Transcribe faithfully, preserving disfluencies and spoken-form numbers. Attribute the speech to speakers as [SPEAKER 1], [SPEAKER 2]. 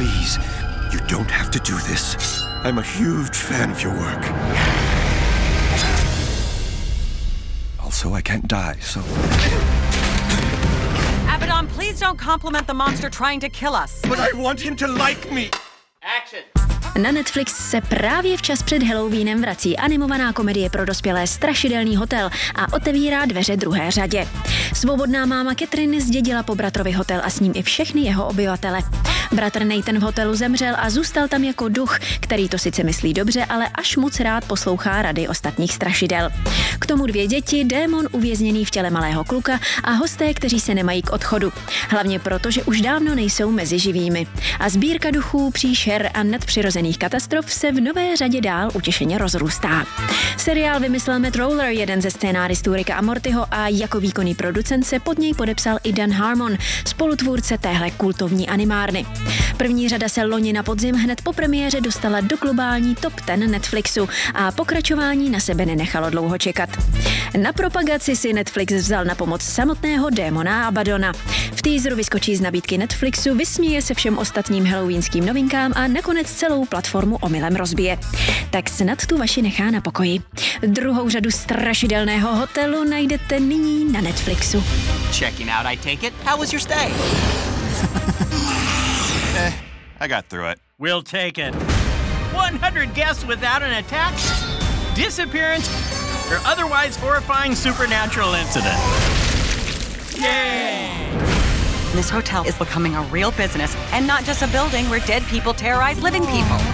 [SPEAKER 1] please, you don't have to do this. I'm a huge fan of your work. Also, I can't die, so...
[SPEAKER 2] Abaddon, please don't compliment the monster trying to kill us.
[SPEAKER 1] But I want him to like me.
[SPEAKER 3] Action.
[SPEAKER 4] Na Netflix se právě včas před Halloweenem vrací animovaná komedie pro dospělé Strašidelný hotel a otevírá dveře druhé řadě. Svobodná máma Catherine zdědila po bratrovi hotel a s ním i všechny jeho obyvatele. Bratr Nathan v hotelu zemřel a zůstal tam jako duch, který to sice myslí dobře, ale až moc rád poslouchá rady ostatních strašidel. K tomu dvě děti, démon uvězněný v těle malého kluka a hosté, kteří se nemají k odchodu. Hlavně proto, že už dávno nejsou mezi živými. A sbírka duchů, příšer a nadpřirozených katastrof se v nové řadě dál utěšeně rozrůstá. Seriál vymyslel Matt Roller, jeden ze scénáristů Ricka a Mortyho, a jako výkonný producent se pod něj podepsal i Dan Harmon, spolutvůrce téhle kultovní animárny. První řada se loni na podzim hned po premiéře dostala do globální top deset Netflixu a pokračování na sebe nenechalo dlouho čekat. Na propagaci si Netflix vzal na pomoc samotného démona Abaddona. V teaseru vyskočí z nabídky Netflixu, vysměje se všem ostatním halloweenským novinkám a nakonec celou platformu omylem rozbije. Tak snad tu vaši nechá na pokoji. Druhou řadu Strašidelného hotelu najdete nyní na Netflixu.
[SPEAKER 3] Checking out, I take it. How was your stay?
[SPEAKER 5] Eh, I got through it.
[SPEAKER 6] We'll take it. one hundred guests without an attack, disappearance, or otherwise horrifying supernatural incident. Yay!
[SPEAKER 2] This hotel is becoming a real business and not just a building where dead people terrorize living people.